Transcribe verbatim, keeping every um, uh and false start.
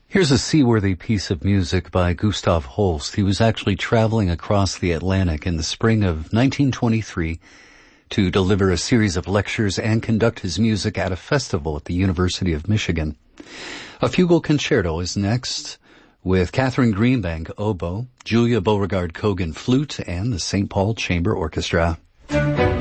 Here's a seaworthy piece of music by Gustav Holst. He was actually traveling across the Atlantic in the spring of nineteen twenty-three to deliver a series of lectures and conduct his music at a festival at the University of Michigan. A fugal concerto is next, with Catherine Greenbank oboe, Julia Beauregard Kogan flute, and the Saint Paul Chamber Orchestra.